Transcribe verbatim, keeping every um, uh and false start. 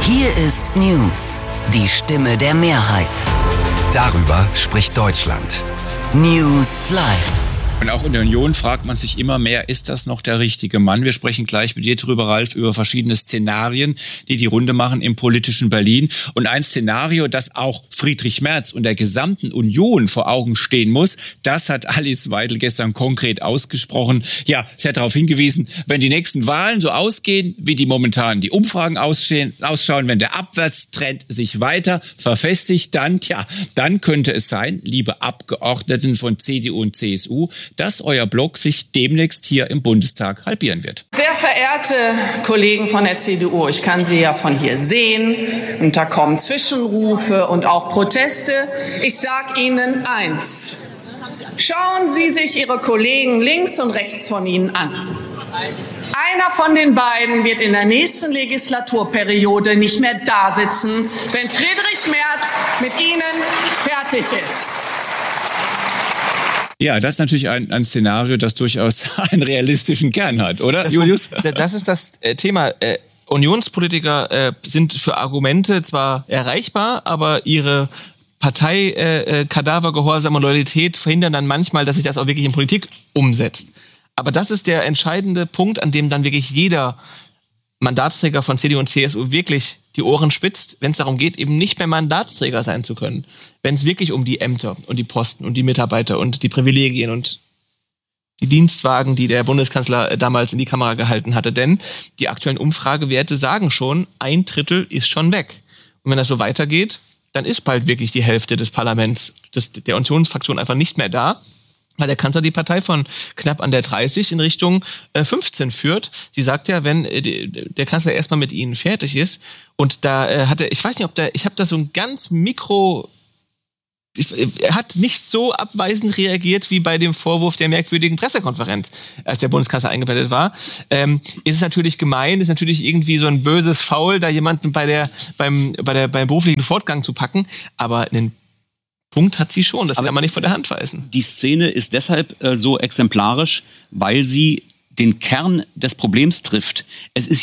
Hier ist News, die Stimme der Mehrheit. Darüber spricht Deutschland. News Live. Und auch in der Union fragt man sich immer mehr, ist das noch der richtige Mann? Wir sprechen gleich mit dir drüber, Ralf, über verschiedene Szenarien, die die Runde machen im politischen Berlin. Und ein Szenario, das auch Friedrich Merz und der gesamten Union vor Augen stehen muss, das hat Alice Weidel gestern konkret ausgesprochen. Ja, sie hat darauf hingewiesen, wenn die nächsten Wahlen so ausgehen, wie die momentan die Umfragen aussehen, ausschauen, wenn der Abwärtstrend sich weiter verfestigt, dann, tja, dann könnte es sein, liebe Abgeordneten von C D U und C S U, dass euer Block sich demnächst hier im Bundestag halbieren wird. Sehr verehrte Kollegen von der C D U, ich kann Sie ja von hier sehen und da kommen Zwischenrufe und auch Proteste. Ich sage Ihnen eins: Schauen Sie sich Ihre Kollegen links und rechts von Ihnen an. Einer von den beiden wird in der nächsten Legislaturperiode nicht mehr da sitzen, wenn Friedrich Merz mit Ihnen fertig ist. Ja, das ist natürlich ein, ein Szenario, das durchaus einen realistischen Kern hat, oder, das, Julius? Das ist das äh, Thema. Äh, Unionspolitiker äh, sind für Argumente zwar erreichbar, aber ihre Partei, äh, Kadaver, Gehorsam und Loyalität verhindern dann manchmal, dass sich das auch wirklich in Politik umsetzt. Aber das ist der entscheidende Punkt, an dem dann wirklich jeder Mandatsträger von C D U und C S U wirklich die Ohren spitzt, wenn es darum geht, eben nicht mehr Mandatsträger sein zu können. Wenn es wirklich um die Ämter und die Posten und die Mitarbeiter und die Privilegien und die Dienstwagen, die der Bundeskanzler damals in die Kamera gehalten hatte. Denn die aktuellen Umfragewerte sagen schon, ein Drittel ist schon weg. Und wenn das so weitergeht, dann ist bald wirklich die Hälfte des Parlaments, des, der Unionsfraktion einfach nicht mehr da, weil der Kanzler die Partei von knapp an der dreißig in Richtung äh, fünfzehn führt. Sie sagt ja, wenn äh, der Kanzler erstmal mit ihnen fertig ist und da äh, hatte, ich weiß nicht, ob da, ich habe da so ein ganz Mikro, ich, er hat nicht so abweisend reagiert wie bei dem Vorwurf der merkwürdigen Pressekonferenz, als der Bundeskanzler eingebettet war. Ähm, ist es natürlich gemein, ist natürlich irgendwie so ein böses Faul, da jemanden bei der, beim, bei der, beim beruflichen Fortgang zu packen, aber einen Punkt hat sie schon, das aber kann man nicht von der Hand weisen. Die Szene ist deshalb äh, so exemplarisch, weil sie den Kern des Problems trifft. Es ist